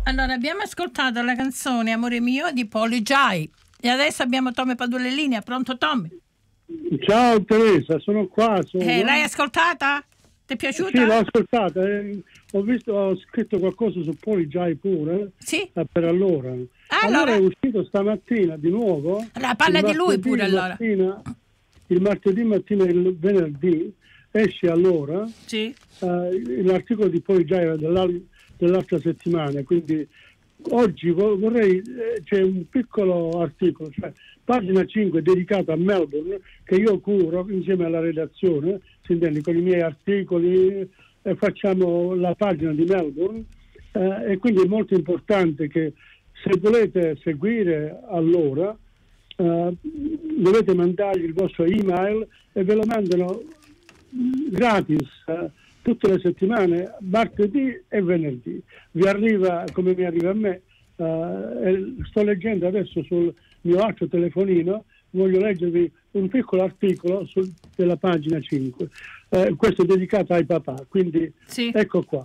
Allora, abbiamo ascoltato la canzone Amore mio di Poli Jai e adesso abbiamo Tommy Padula in linea. Pronto Tommy? Ciao Teresa, sono qua. L'hai ascoltata? Ti è piaciuta? Sì, l'ho ascoltata. Ho scritto qualcosa su Poli Jai pure. Sì. Per allora. Allora è uscito stamattina di nuovo. Allora, parla di lui pure allora. Il martedì mattina e il venerdì esce allora. Sì. L'articolo di Poli Jai era dell'altra settimana, quindi oggi vorrei, c'è un piccolo articolo, cioè pagina 5 dedicato a Melbourne, che io curo insieme alla redazione, si intende, con i miei articoli, facciamo la pagina di Melbourne, e quindi è molto importante che se volete seguire allora dovete mandargli il vostro email e ve lo mandano gratis tutte le settimane, martedì e venerdì. Vi arriva come mi arriva a me. Sto leggendo adesso sul mio altro telefonino, voglio leggervi un piccolo articolo della pagina 5. Questo è dedicato ai papà, quindi sì. Ecco qua.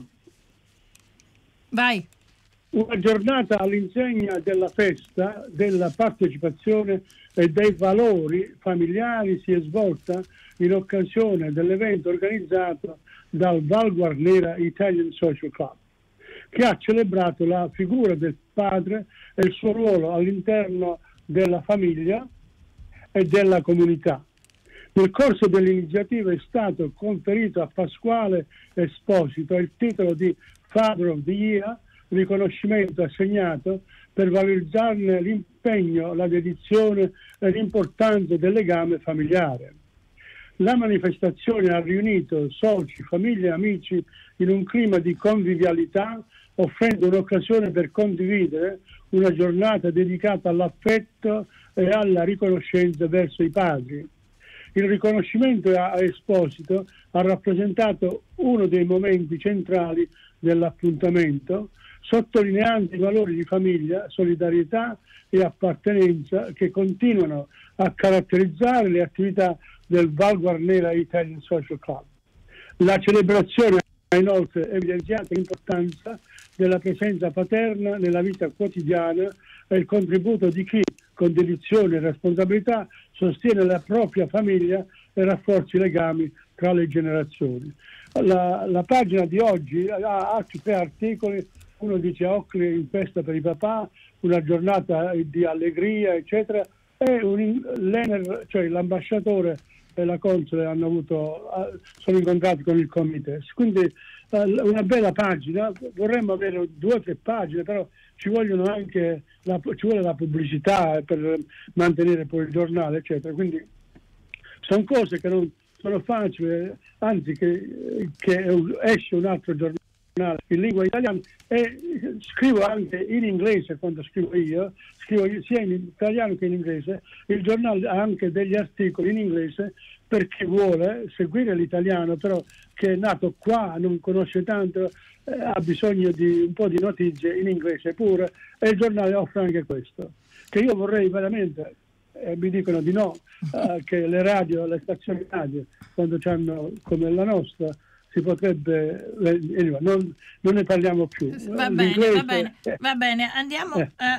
Vai. Una giornata all'insegna della festa, della partecipazione e dei valori familiari si è svolta in occasione dell'evento organizzato dal Val Guarnera Italian Social Club, che ha celebrato la figura del padre e il suo ruolo all'interno della famiglia e della comunità. Nel corso dell'iniziativa è stato conferito a Pasquale Esposito il titolo di Father of the Year, riconoscimento assegnato per valorizzarne l'impegno, la dedizione e l'importanza del legame familiare. La manifestazione ha riunito soci, famiglie e amici in un clima di convivialità, offrendo un'occasione per condividere una giornata dedicata all'affetto e alla riconoscenza verso i padri. Il riconoscimento a Esposito ha rappresentato uno dei momenti centrali dell'appuntamento, sottolineando i valori di famiglia, solidarietà e appartenenza che continuano a caratterizzare le attività del Val Guarnera Italian Social Club. La celebrazione ha inoltre evidenziato l'importanza della presenza paterna nella vita quotidiana e il contributo di chi, con dedizione e responsabilità, sostiene la propria famiglia e rafforza i legami tra le generazioni. La pagina di oggi ha altri 3 articoli. Uno dice Oakley in festa per i papà, una giornata di allegria, eccetera, e cioè l'ambasciatore e la console sono incontrati con il comitato. Quindi una bella pagina. Vorremmo avere 2 o 3 pagine, però ci vuole la pubblicità per mantenere poi il giornale, eccetera. Quindi sono cose che non sono facili, anzi che esce un altro giornale in lingua italiana, e scrivo anche in inglese. Quando scrivo sia in italiano che in inglese. Il giornale ha anche degli articoli in inglese per chi vuole seguire l'italiano, però che è nato qua, non conosce tanto, ha bisogno di un po' di notizie in inglese pure, e il giornale offre anche questo, che io vorrei veramente, mi dicono di no, che le stazioni radio, quando c'hanno come la nostra, si potrebbe, non ne parliamo più. Va bene, andiamo.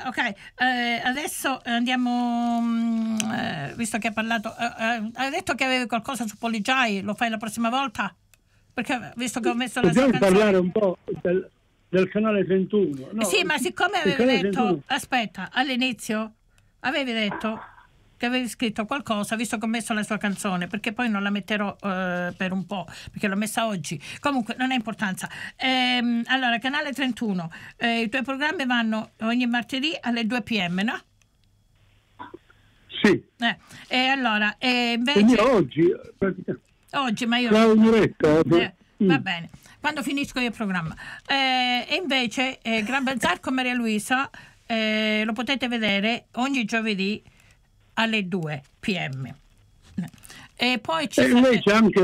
Adesso andiamo, visto che ha parlato, ha detto che avevi qualcosa su Poli Jai, lo fai la prossima volta? Perché visto che ho messo la sua canzone. Dobbiamo parlare un po' del canale 31. No, sì, ma siccome avevi detto, 31. Aspetta, all'inizio avevi detto che avevi scritto qualcosa, visto che ho messo la sua canzone, perché poi non la metterò per un po', perché l'ho messa oggi. Comunque non ha importanza. Allora, canale 31, i tuoi programmi vanno ogni martedì alle 2 p.m, no? Sì. E allora, invece oggi, ma io un'oretta. Va bene, quando finisco io il programma. E invece Gran Bazar con Maria Luisa lo potete vedere ogni giovedì alle 2 p.m. E poi ci invece anche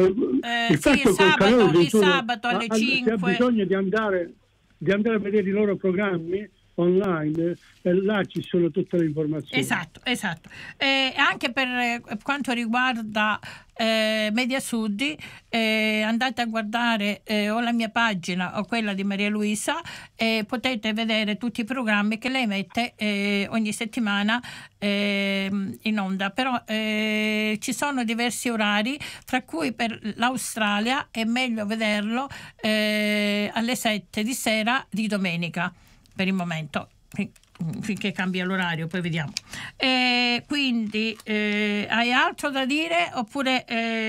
il sabato alle 5. Se ha bisogno di andare a vedere i loro programmi, online e là ci sono tutte le informazioni. Esatto. Anche per quanto riguarda Media Sud, andate a guardare o la mia pagina o quella di Maria Luisa, potete vedere tutti i programmi che lei mette ogni settimana in onda, però ci sono diversi orari, tra cui per l'Australia è meglio vederlo alle 7 di sera di domenica per il momento, finché cambia l'orario, poi vediamo. Quindi hai altro da dire oppure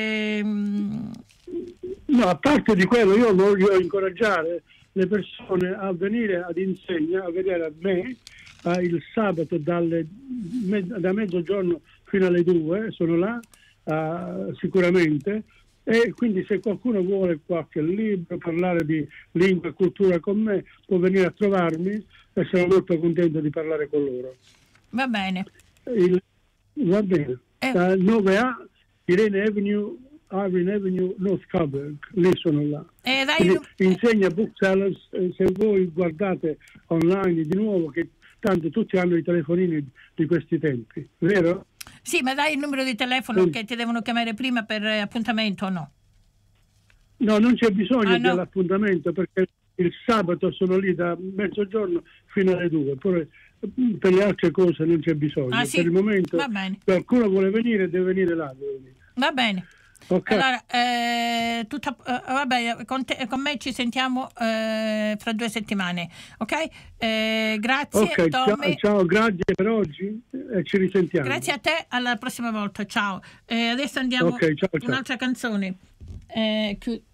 No, a parte di quello, io voglio incoraggiare le persone a venire ad Insegna, a vedere a me il sabato da mezzogiorno fino alle 2, sono là sicuramente, e quindi se qualcuno vuole qualche libro, parlare di lingua e cultura con me, può venire a trovarmi e sono molto contento di parlare con loro. Va bene. Va bene. 9A, Irene Avenue, North Coburg, lì sono là. Insegna Booksellers, se voi guardate online di nuovo, che tanto tutti hanno i telefonini di questi tempi, vero? Sì, ma dai il numero di telefono che ti devono chiamare prima per appuntamento o no? No, non c'è bisogno dell'appuntamento, perché il sabato sono lì da mezzogiorno fino alle 2, poi per le altre cose non c'è bisogno. Sì? Per il momento qualcuno vuole venire, deve venire là. Va bene. Okay. Allora, vabbè, con me ci sentiamo fra 2 settimane, ok? Grazie, okay, Tommy. Ciao, grazie per oggi e ci risentiamo. Grazie a te, alla prossima volta, ciao. Adesso andiamo ciao. Un'altra canzone.